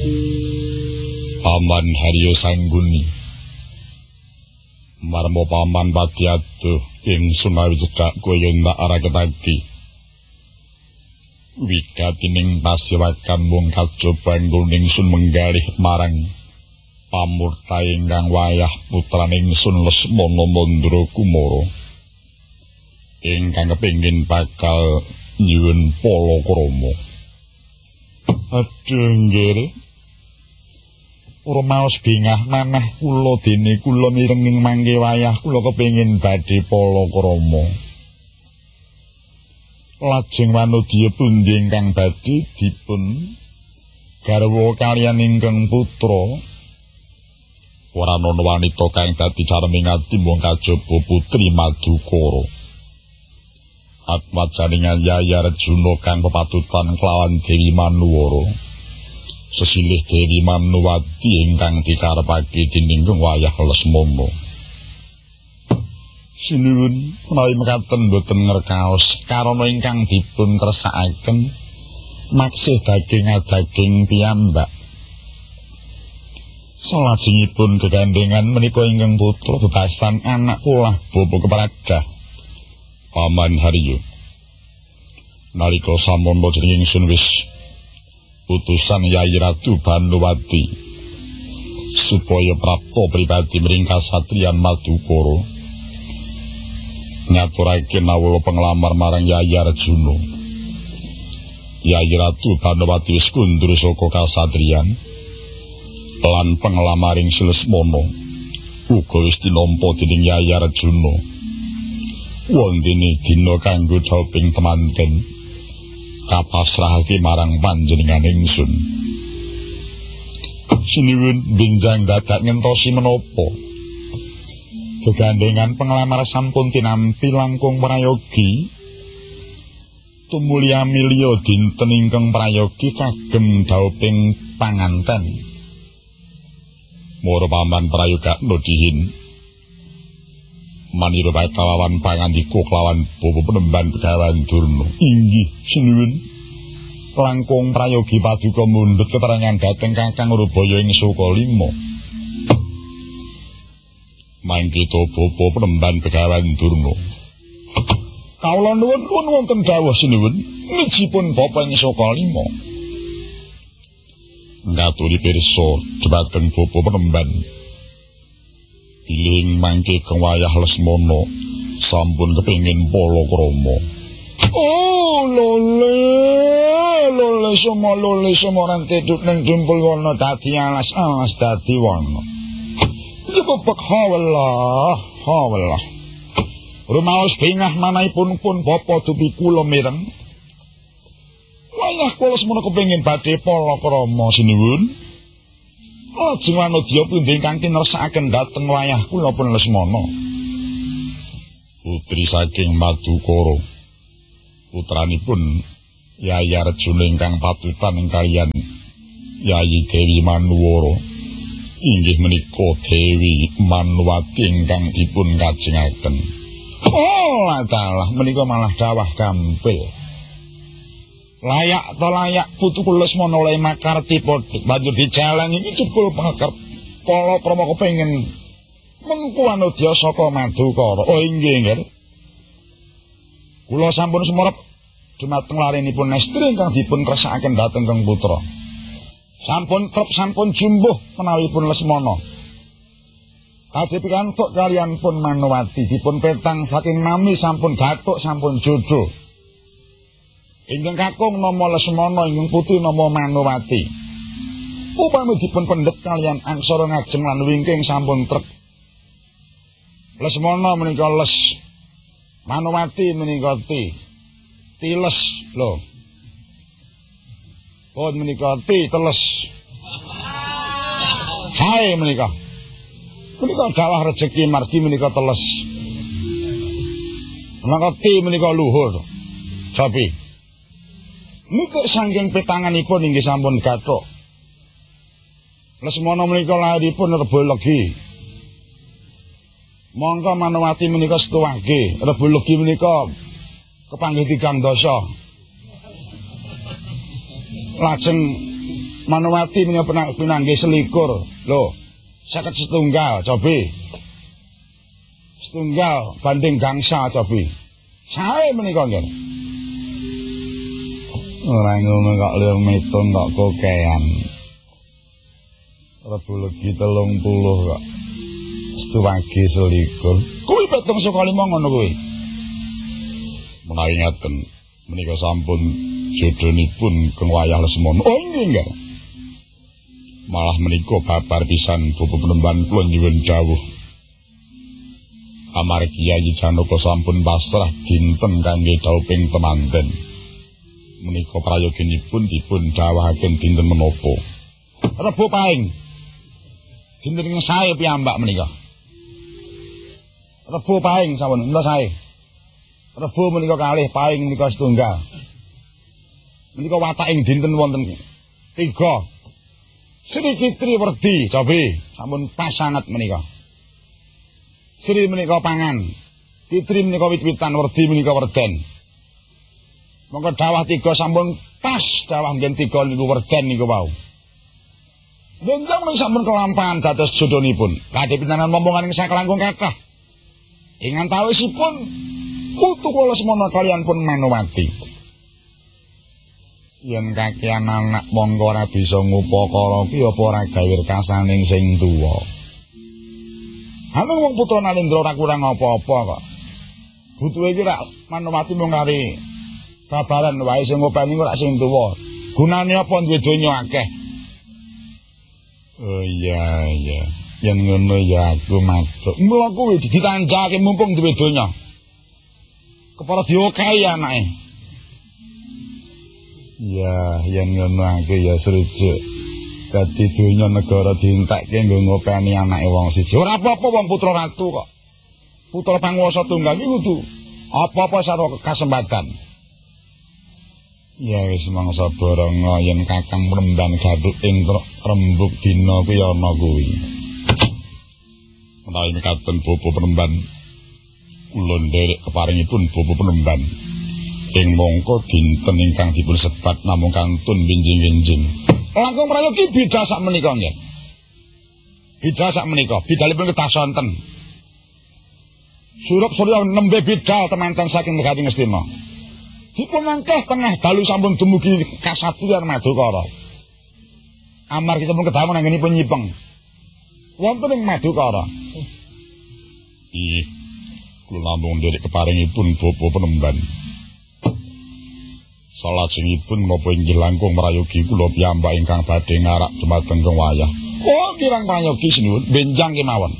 Paman Haryo Sangguni marmo paman pati aduh ingsun awi cedhak kaya ndak araketake wigatining pasiwakan mung kajaba ingsun menggalih marang pamurta ingkang wayah putraning ingsun Lesmana Mandra Kumara ingkang kepengin bakal nyuwun palakrama. Aduh nggih ora maos bingah manah kula dene kula mirenging mangke wayah kula kepengin badhe palakrama. Lajeng wanodya pundi ingkang badhe dipun garwa kaliyan ingkang putra. Ora ana wanita kang dadi careming ati mung kajaba putri Madukara. Atmajaningan Yaya Arjuna kang pepatutan kelawan Dewi Manuwara. Sesilih Dewi Manuwati ingkang dikarepake dening wayah Lesmana. Sinuwun menawi mekaten boten ngerkaos karana ingkang dipun kersakaken maksih daging piyambak. Salajengipun gegandhengan menika ingkang putra bebasan anak kula bapa kepradah Paman Haryo. Nalika samono jeneng ingsun wis utusan Yayi Ratu Banuwati supaya prapta pribadi mring kasatriyan Madukara ngaturake nawala penglamar marang Yayi Arjuna. Yayi Ratu Banuwati wis kundur saka kasatriyan lan penglamaring Lesmana uga wis tinampa dening Yayi Arjuna. Wondene dina kanggo doping temanten kapasrahake marang panjenengan ingsun. Sinuwun benjang dadak ngentosi menapa gegandhengan penglamar sampun tinampi langkung prayogi tumuli milya dinten ingkang prayogi kagem dauping panganten. Mara paman prayoga nodihin manira kalawan pangandika kelawan bapa penemban Begawan Durna. Inggih sinuwun langkung prayogi paduka mundhut keterangan dhateng Kakang Rubaya ing Sukalima. Mangkita bapa penemban Begawan Durna. Kawula nuwun wonten dawuh sinuwun mijipun bapa ing Sukalima. Ngaturi pirsa dhumateng bapa penemban Biling mangke keng wayah Lesmana sampun kepengin palakrama. Oh lole semua rantai duk neng jumpul wana dadi alas dadi wana. Jebebek hawallah. Rumaos bingah manahipun pun bapa dupi kula mireng. Wayah kula Lesmana kepengin badhe palakrama sinuwun. Lajeng wanodya pundi ingkang kinersakaken dhateng wayah kula pun Lesmana. Putri saking Madukara. Putranipun Yayi Arjuna ingkang patutan ing kaliyan Yayi Dewi Manuwara. Inggih menika Dewi Manuwati ingkang dipun kajengaken. Oh, talah menika malah dawah gampil. Layak putu kula Lesmana oleh makarti banjur dijalang iki jebul palakrama kepengin mengku wanodya saka Madukara. Oh inggih. Kula sampun sumurep dumateng larenipun nestri ingkang dipun kersakaken dhateng kang putra. Sampun jumbuh menawipun Lesmana. Badhe pikantuk kaliyan pun Manuwati dipun petang saking nami sampun gathuk sampun jodoh. Ingkang kakung nama Lesmana ingkang putri nama Manuwati. Upami dipun pendhet kaliyan aksara ngajeng lan wingking sampun trep. Lesmana menika les, Manuwati menika tiles lho. Pun menika teles. Jae menika. Menika dawah rejeki margi menika teles. Menika menika luhur. Japi. Niku saking petanganipun inggih sampun gathuk. Lesmana menika lairipun Rebo Legi. Monggo Manuwati menika setuwage. Rebo Legi menika kepanggih 3 dasa. Lajeng Manowati menika pinanggih selikur. Lho, 51 cobi. Setunggal banding gangsa cobi. Sae menika nggih. Ora ngono kok lho metun kok kokean. Rebu legi 30 kok. Setuwage selikur. Kuwi petung saka 5 ngono kuwi. Menawi ngaten menika sampun jodhonipun keng wayah Lesmana. Oh nggih. Malah menika babar pisan Bapak Penemban kula nyuwun dawuh. Amargi Kyai Janaka sampun pasrah dinten kangge dauping temanten. Menika prayoginipun dipun dawuhaken dinten menapa? Rebo Pahing. Dinten ing sae piyambak menika. Rebo Pahing sampun menika sae. Rebo menika kalih, Pahing menika setunggal. Menika wataking dinten wonten 3. Sri Kitri Werdi, cobi sampun pas sanget menika. Sri menika pangan, Kitri menika wit-witan, Werdi menika werden. Monggo dawah 3 sampun pas, dawah ngen 3 niku werden niku wau. Benjang menika sampun kelampahan dados jodhonipun. Kadhe pintenan momongan ing sakelangkung kathah. Ing antawisipun putu kula Lesmana kaliyan pun Manowati. Yen kakean anak mongko ora bisa ngupakara ki apa ora gawe rekasaning sing tuwa. Ana wong putra Nalendra ora kurang apa-apa kok. Butuhe iki rak Manowati mung kari babaran wae sing ngopeni ora sing tuwa. Gunane apa duwe donya akeh. Oh iya. Yen ngono ya aku matur. Mula kuwi ditanjake mumpung duwe donya. Kepara diokahi anake. Ya, yen ngono aku ya serujuk. Dadi donya negara dientekke nggo ngopeni anake wong siji. Ora apa-apa wong putra ratu kok. Putra panguwasa tunggal iki kudu apa-apa saro kesempatan. Ya wis mangsa baranga yen Kakang Penemban gaduk ing rembug dina kuwi ana kuwi. Menawi mekaten Bapak Penemban kula nderek keparingipun Bapak Penemban. Ing mongko dinten ingkang dipun sebat namung kantun winjing-winjing. Langkung prayogi bidhal sak menika nggih. Bidhal sak menika, bidhalipun kedah sonten. Surup Surya nembe bidhal temanten saking Negaring Ngastina. Dipun mangkeh tengah dalu sampun dumugi kasatriyan Madukara. Amargi sampun kedamen anggenipun nyipeng. Wonten ing Madukara. Ih, kula namung nderek keparingipun Bapak Penemban. Salajengipun napa inggih langkung mrayogi kula piyambak ingkang badhe ngarak dumateng keng wayah. Oh, kirang prayogi sinuwun benjang kemawon.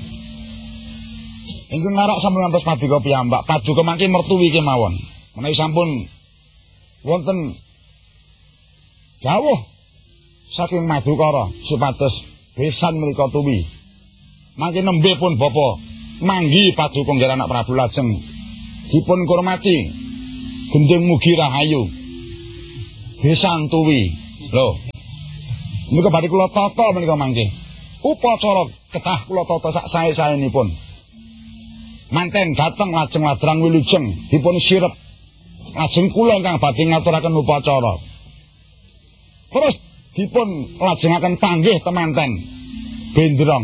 Ingkang ngarak sampun ngantos paduka piyambak, paduka mangke mertuwi kemawon. Menawi sampun wonten dawuh saking Madukara supados besan menika tuwi. Mangke nembe pun bapa manggi paduka nggih anak Prabu lajeng dipun kurmati. Gendeng mugi rahayu. Besan tuwi. Lho. Menika badhe kula tata menika mangke. Upacara kedah kula tata sak sae-saenipun. Manten dateng lajeng ladrang wilujeng dipun sirep. Lajeng kula ingkang badhe ngaturaken upacara. Terus dipun lajengaken panggih temanten benderong.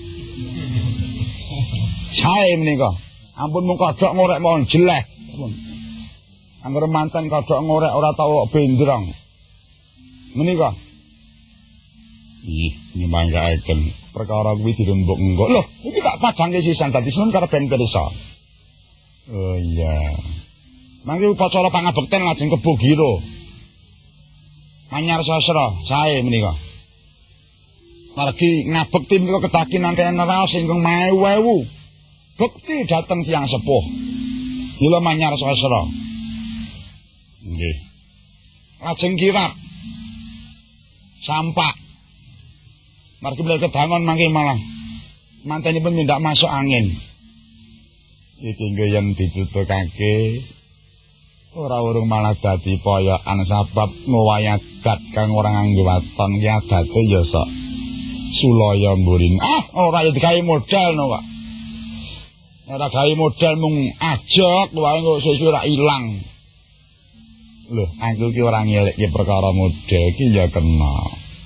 Sae menika. Ampun mung kodhok ngorek mawon jeleh. Anggere manten kodhok ngorek ora tau benderong. Menika. Ih, nyemangkaken perkara kuwi dirembuk engko. Lho, iki tak padhangke sisan dadi seneng karo ben pirsa. Oh iya. Mangke upacara pangabekten lajeng Kebo Giro. Manyar sasra sae menika. Margi ngabekti menika kedaki nanten raos ingkang maewu. Bekti dhateng tiyang sepuh. Mila manyar sasra. Nggih. Lajeng kirap. Sampak. Margi mulai kedangon mangke malah mantenipun mindak masuk angin. Iki nggih yen ditutukake ora urung malah dadi poyokan sabab ngowayagat kang ora nganggo waton ki adate ya sok sulaya mburin. Ora ya digawe modal no kok. Ora gawe modal mung ajak wae kok sesuk ora ilang. Lho, aku ki ora ngelekke perkara model ki ya kena.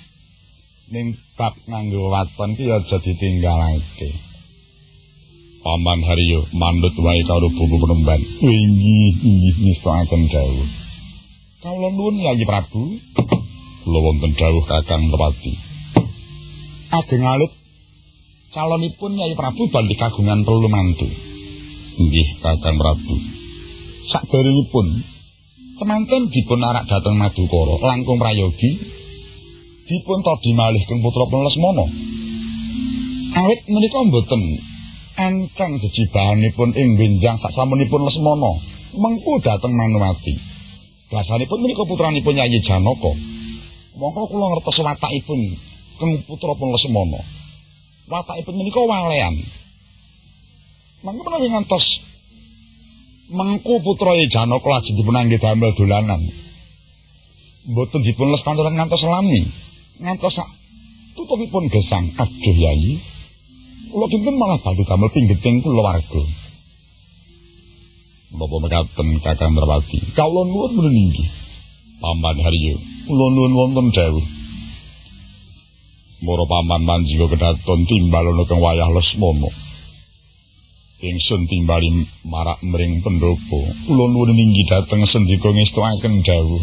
ning bab nganggo waton ki aja ditinggalake. Paman Haryo mandut wae karo buku penemban. Inggih ngestokaken dawuh. Kawula nuwun Yayi Prabu. Kula wonten dawuh Kakang Merpati. Ageng alit calonipun Yayi Prabu badhe kagungan 3 mantu. Inggih Kakang Prabu. Saderengipun temanten dipun arak dhateng Madukara langkung prayogi dipun todhi malih keng putra Lesmana. Awit menika mboten enteng jejibahanipun ing benjang saksampunipun Lesmana mengku dhateng Manowati. Basanipun menika putranipun Yayi Janaka. Mongko kula ngertos watakipun keng putra Lesmana. Watakipun menika walean. Mangke menawi ngantos mengku putra Yayi Janaka lajeng dipun anggih damel dolanan. Mboten dipun lestarenaken ngantos lami, ngantos sak tutupipun gesang. Aduh Yayi, kula kinten malah badhe damel pinggeting kulawarga. Napa mekaten Kakang Merpati? Kawula nuwun menawi inggih. Paman Haryo, kula nuwun wonten dawuh. Mara paman manjingga kedaton timbalana kang wayah Lesmana. Ingsun timbali marak mring pendopo. Kula nuwun inggih dhateng sendika ngestokaken dawuh.